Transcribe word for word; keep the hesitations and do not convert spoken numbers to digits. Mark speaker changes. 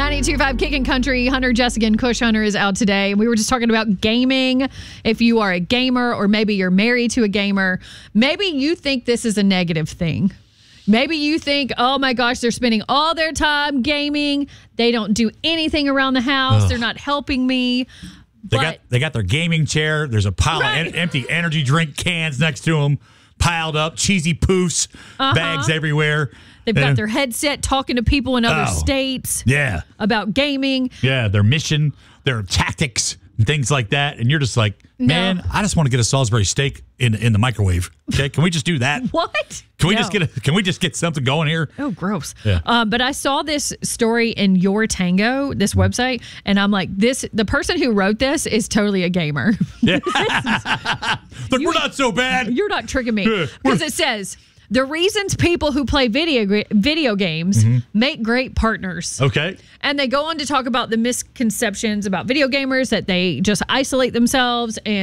Speaker 1: ninety-two point five Kickin' Country. Hunter Jessica and Kush Hunter is out today. We were just talking about gaming. If you are a gamer or maybe you're married to a gamer, maybe you think this is a negative thing. Maybe you think, oh my gosh, they're spending all their time gaming. They don't do anything around the house. Ugh. They're not helping me.
Speaker 2: They
Speaker 1: but,
Speaker 2: got they got their gaming chair. There's a pile right. of en- empty energy drink cans next to them, piled up, cheesy poofs, uh-huh. bags everywhere.
Speaker 1: They've got their headset talking to people in other oh, states
Speaker 2: yeah.
Speaker 1: about gaming.
Speaker 2: Yeah, their mission, their tactics, and things like that. And you're just like, man, no. I just want to get a Salisbury steak in in the microwave. Okay, can we just do that?
Speaker 1: What?
Speaker 2: Can we
Speaker 1: no.
Speaker 2: just get a, Can we just get something going here?
Speaker 1: Oh, gross.
Speaker 2: Yeah.
Speaker 1: Um, but I saw this story in Your Tango, this website, and I'm like, this. The person who wrote this is totally a gamer.
Speaker 2: Yeah. Look, you, we're not so bad.
Speaker 1: You're not tricking me because it says. The reasons people who play video video games mm-hmm. make great partners.
Speaker 2: Okay.
Speaker 1: And they go on to talk about the misconceptions about video gamers, that they just isolate themselves and